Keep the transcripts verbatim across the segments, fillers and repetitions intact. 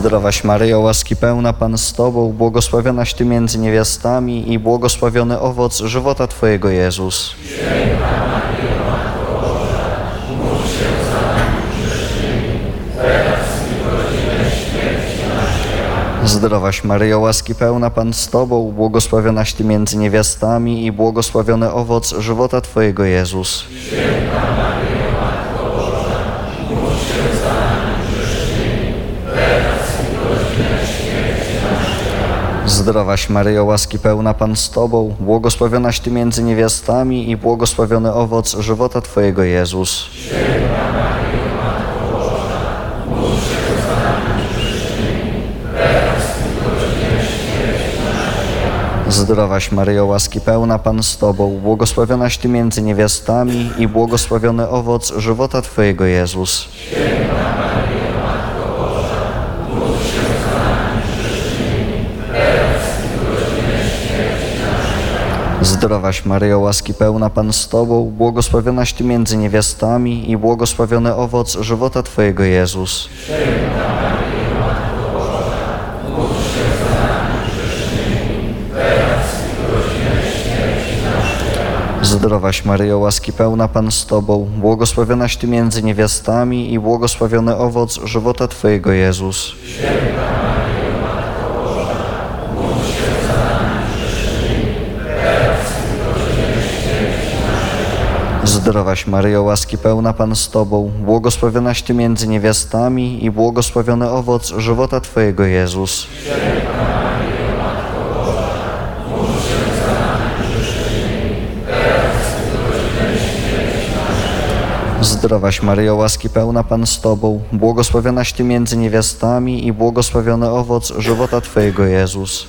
Zdrowaś Maryjo, łaski pełna, Pan z Tobą, błogosławionaś Ty między niewiastami i błogosławiony owoc żywota Twojego, Jezus. Zdrowaś Maryjo, łaski pełna, Pan z Tobą, błogosławionaś Ty między niewiastami i błogosławiony owoc żywota Twojego, Jezus. Zdrowaś Maryjo, łaski pełna, Pan z Tobą, błogosławionaś Ty między niewiastami i błogosławiony owoc żywota Twojego, Jezus. Zdrowaś Maryjo, łaski pełna, Pan z Tobą, błogosławionaś Ty między niewiastami i błogosławiony owoc żywota Twojego, Jezus. Zdrowaś Maryjo, łaski pełna, Pan z Tobą, błogosławionaś Ty między niewiastami i błogosławiony owoc żywota Twojego, Jezus. Zdrowaś Maryjo, łaski pełna, Pan z Tobą, błogosławionaś Ty między niewiastami i błogosławiony owoc żywota Twojego, Jezus. Zdrowaś Maryjo, łaski pełna, Pan z Tobą, błogosławionaś Ty między niewiastami i błogosławiony owoc żywota Twojego, Jezus. Zdrowaś Maryjo, łaski pełna, Pan z Tobą, błogosławionaś Ty między niewiastami i błogosławiony owoc żywota Twojego, Jezus.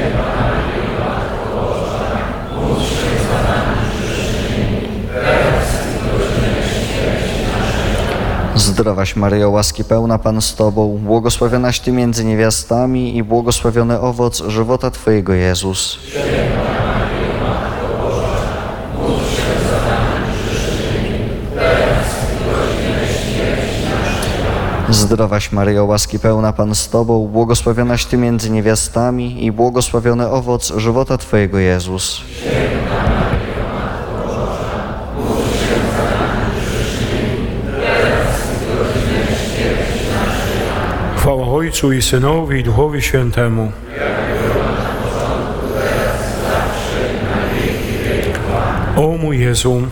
Zdrowaś Maryjo, łaski pełna, Pan z Tobą, błogosławionaś Ty między niewiastami i błogosławiony owoc żywota Twojego, Jezus. Zdrowaś Maryjo, łaski pełna, Pan z Tobą, błogosławionaś Ty między niewiastami i błogosławiony owoc żywota Twojego, Jezus. Chwała Ojcu i Synowi i Duchowi Świętemu. O mój Jezu,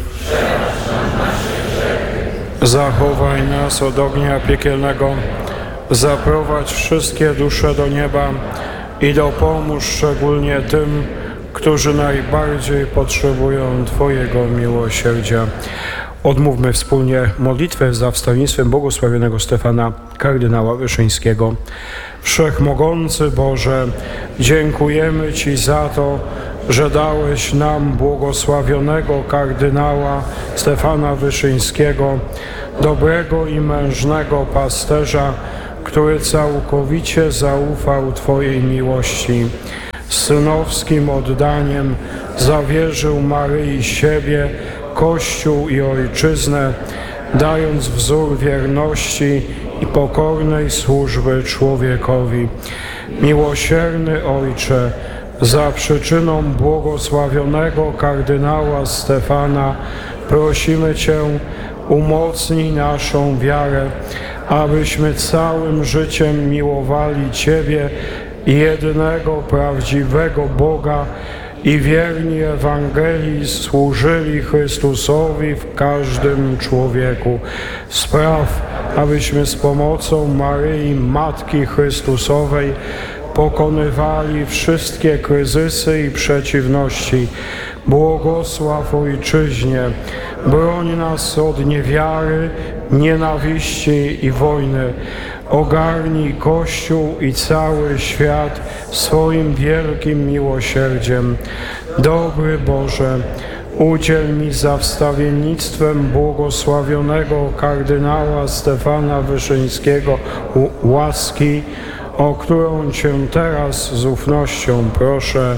zachowaj nas od ognia piekielnego, zaprowadź wszystkie dusze do nieba i dopomóż szczególnie tym, którzy najbardziej potrzebują Twojego miłosierdzia. Odmówmy wspólnie modlitwę za wstawiennictwem błogosławionego Stefana, kardynała Wyszyńskiego. Wszechmogący Boże, dziękujemy Ci za to, że dałeś nam błogosławionego kardynała Stefana Wyszyńskiego, dobrego i mężnego pasterza, który całkowicie zaufał Twojej miłości. Synowskim oddaniem zawierzył Maryi siebie, Kościół i Ojczyznę, dając wzór wierności i pokornej służby człowiekowi. Miłosierny Ojcze, za przyczyną błogosławionego kardynała Stefana prosimy Cię, umocnij naszą wiarę, abyśmy całym życiem miłowali Ciebie, jednego prawdziwego Boga, i wierni Ewangelii służyli Chrystusowi w każdym człowieku. Spraw, abyśmy z pomocą Maryi, Matki Chrystusowej, pokonywali wszystkie kryzysy i przeciwności. Błogosław Ojczyźnie, broń nas od niewiary, nienawiści i wojny. Ogarnij Kościół i cały świat swoim wielkim miłosierdziem. Dobry Boże, udziel mi za wstawiennictwem błogosławionego kardynała Stefana Wyszyńskiego łaski, o którą Cię teraz z ufnością proszę.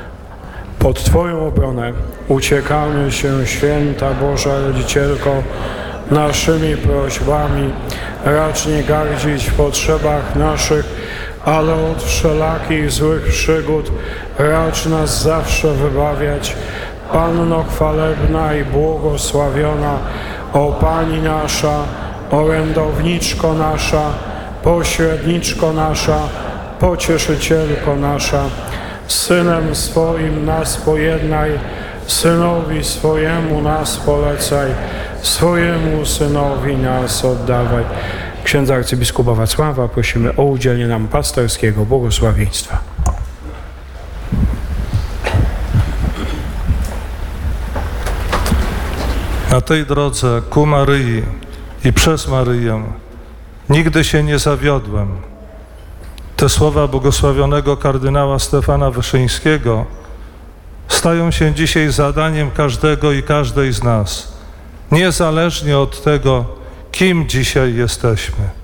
Pod Twoją obronę uciekamy się, Święta Boża Rodzicielko, naszymi prośbami. Racz nie gardzić w potrzebach naszych, ale od wszelakich złych przygód racz nas zawsze wybawiać. Panno chwalebna i błogosławiona, o Pani nasza, orędowniczko nasza, pośredniczko nasza, pocieszycielko nasza, Synem swoim nas pojednaj, Synowi swojemu nas polecaj, swojemu Synowi nas oddawaj. Księdza arcybiskupa Wacława prosimy o udzielenie nam pasterskiego błogosławieństwa. Na tej drodze ku Maryi i przez Maryję nigdy się nie zawiodłem. Te słowa błogosławionego kardynała Stefana Wyszyńskiego stają się dzisiaj zadaniem każdego i każdej z nas, niezależnie od tego, kim dzisiaj jesteśmy.